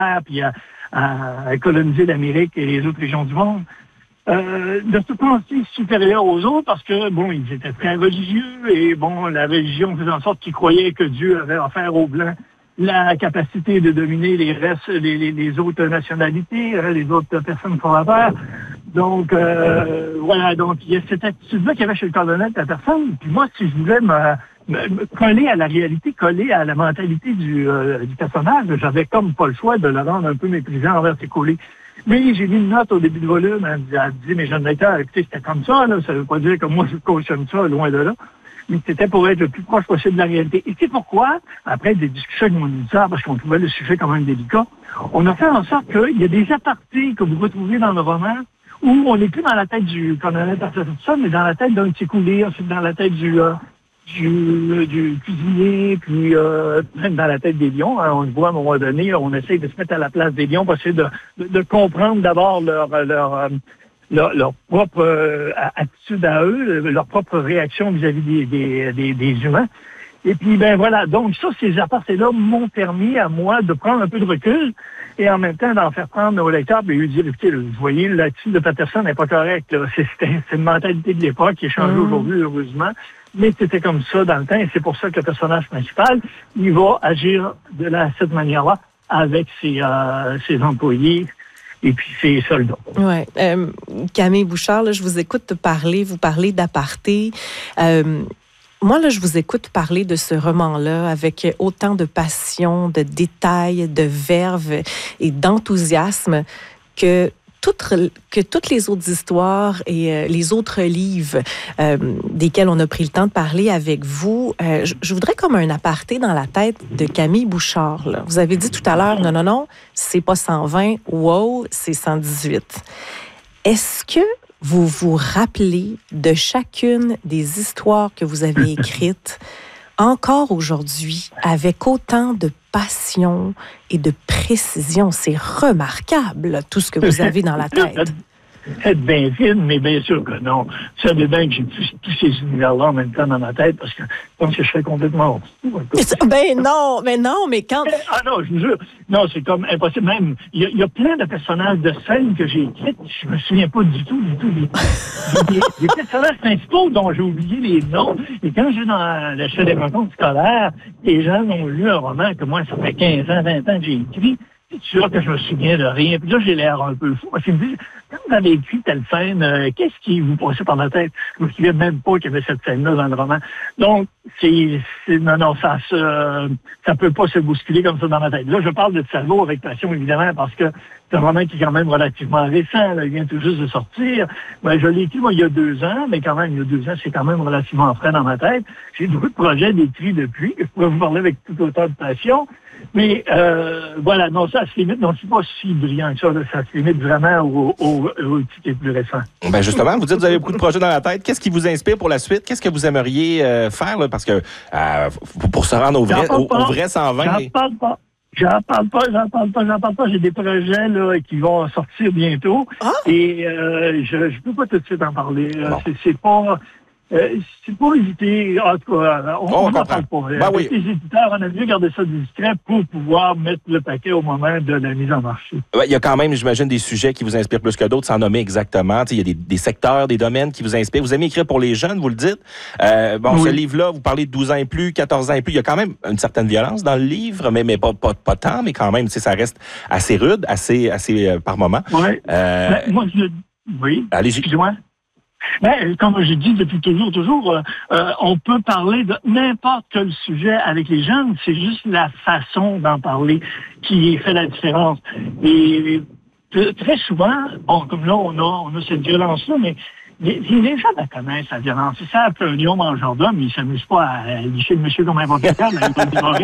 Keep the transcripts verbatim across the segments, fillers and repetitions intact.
puis à, à coloniser l'Amérique et les autres régions du monde. Euh, de se penser supérieur aux autres parce que, bon, ils étaient très religieux et, bon, la religion faisait en sorte qu'ils croyaient que Dieu avait offert aux Blancs la capacité de dominer les restes, les, les, les autres nationalités, les autres personnes sur la terre. Donc, euh, voilà, donc il y a cette attitude-là qu'il y avait chez le colonel de la personne. Puis moi, si je voulais me, me, me coller à la réalité, coller à la mentalité du, euh, du personnage, j'avais comme pas le choix de le rendre un peu méprisant envers ses collègues. Mais j'ai mis une note au début du volume, elle me dit, mes jeunes lecteurs, écoutez, c'était comme ça, là, ça veut pas dire que moi je cautionne ça, loin de là. Mais c'était pour être le plus proche possible de la réalité. Et c'est pourquoi, après des discussions avec mon éditeur, parce qu'on trouvait le sujet quand même délicat, on a fait en sorte qu'il y a des apartés que vous retrouvez dans le roman où on n'est plus dans la tête du colonel Patterson, mais dans la tête d'un petit coulé, ensuite dans la tête du, euh, du, euh, du cuisinier, puis euh, même dans la tête des lions. Hein, on le voit à un moment donné, on essaie de se mettre à la place des lions pour essayer de, de, de comprendre d'abord leur... leur euh, Leur, leur propre euh, attitude à eux, leur propre réaction vis-à-vis des, des, des, des humains. Et puis, ben voilà, donc ça, ces apartés-là m'ont permis à moi de prendre un peu de recul et en même temps d'en faire prendre au lecteur et lui dire, écoutez, vous voyez, l'attitude de Patterson n'est pas correcte. C'est, c'est une mentalité de l'époque qui est changée mmh. aujourd'hui, heureusement. Mais c'était comme ça dans le temps et c'est pour ça que le personnage principal, il va agir de la, cette manière-là avec ses, euh, ses employés et puis ses soldats. Oui. Euh, Camille Bouchard, là, je vous écoute parler, vous parlez d'aparté. Euh, moi, là, je vous écoute parler de ce roman-là avec autant de passion, de détails, de verve et d'enthousiasme que toutes, que toutes les autres histoires et euh, les autres livres euh, desquels on a pris le temps de parler avec vous. Euh, je, je voudrais comme un aparté dans la tête de Camille Bouchard. Là. Vous avez dit tout à l'heure, non, non, non, c'est pas cent vingt, wow, c'est cent dix-huit. Est-ce que vous vous rappelez de chacune des histoires que vous avez écrites encore aujourd'hui avec autant de passion et de précision? C'est remarquable, tout ce que vous avez dans la tête. Être bien fine, mais bien sûr que non. Vous savez bien que j'ai tous, tous ces univers-là en même temps dans ma tête parce que je pense que je serais complètement fou. Ben non, mais non, mais quand... Ah non, je vous jure. Non, c'est comme impossible. Même, il y, y a plein de personnages de scène que j'ai écrits. Je me souviens pas du tout, du tout. Des, des, des personnages principaux dont j'ai oublié les noms. Et quand j'ai dans le chef des rencontres scolaires, les gens ont lu un roman que moi, ça fait quinze ans, vingt ans que j'ai écrit. C'est sûr que je me souviens de rien. Puis là, j'ai l'air un peu fou. Parce qu'ils me disent, quand vous avez écrit telle scène, euh, qu'est-ce qui vous passait par la tête? Je me souviens même pas qu'il y avait cette scène-là dans le roman. Donc, c'est, c'est non, non, ça se, ça peut pas se bousculer comme ça dans ma tête. Là, je parle de Salvo avec passion, évidemment, parce que c'est un roman qui est quand même relativement récent. Là, il vient tout juste de sortir. Ben, je l'ai écrit, moi, il y a deux ans, mais quand même, il y a deux ans, c'est quand même relativement frais dans ma tête. J'ai beaucoup de projets d'écrits depuis, que je pourrais vous parler avec tout autant de passion. Mais euh, voilà, non, ça se limite, non, c'est pas si brillant que ça, là, ça se limite vraiment au, au, au titre les plus récent. Ben justement, vous dites que vous avez beaucoup de projets dans la tête. Qu'est-ce qui vous inspire pour la suite? Qu'est-ce que vous aimeriez euh, faire? Là? Parce que euh, pour se rendre au vrai, au, au vrai cent vingt... J'en parle pas. J'en parle pas, j'en parle pas, j'en parle pas. J'ai des projets là qui vont sortir bientôt. Ah? Et euh, je je peux pas tout de suite en parler. Bon. C'est, c'est pas... Euh, c'est pour éviter, en tout cas, on n'en parle pas. Ben oui. Les éditeurs, on a mieux garder ça discret pour pouvoir mettre le paquet au moment de la mise en marché. Il y a quand même, j'imagine, des sujets qui vous inspirent plus que d'autres, sans nommer exactement. Il y a des, des secteurs, des domaines qui vous inspirent. Vous aimez écrire pour les jeunes, vous le dites. Euh, bon, oui. Ce livre-là, vous parlez de douze ans et plus, quatorze ans et plus. Il y a quand même une certaine violence dans le livre, mais, mais pas, pas, pas tant, mais quand même, ça reste assez rude, assez, assez euh, par moment. Oui. Euh, ben, moi, je... Oui. Allez-y. Excusez-moi. Ben, comme je dis depuis toujours, toujours, euh, euh, on peut parler de n'importe quel sujet avec les jeunes. C'est juste la façon d'en parler qui fait la différence. Et très souvent, bon, comme là, on a, on a cette violence-là, mais les, les gens la connaissent, la violence. Ils savent qu'un lion mangeur d'homme, ils ne s'amusent pas à licher le monsieur comme un avocat, mais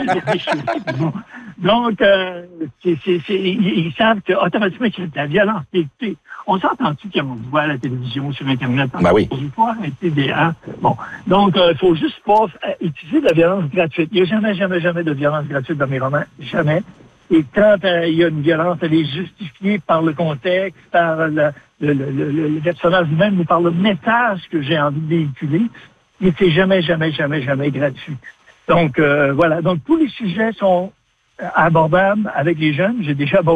ils Donc, euh, c'est, c'est, c'est, ils savent qu'automatiquement, il y a de la violence. Et, et, on s'entend-tu qu'on voit à la télévision, sur Internet? Ben oui. On peut arrêter des... Hein? Bon. Donc, il euh, faut juste pas euh, utiliser de la violence gratuite. Il n'y a jamais, jamais, jamais de violence gratuite dans mes romans. Jamais. Et quand euh, il y a une violence, elle est justifiée par le contexte, par le, le, le, le, le personnage lui-même ou par le message que j'ai envie de véhiculer. Mais c'est jamais, jamais, jamais, jamais gratuit. Donc, euh, voilà. Donc, tous les sujets sont abordable avec les jeunes. J'ai déjà abordé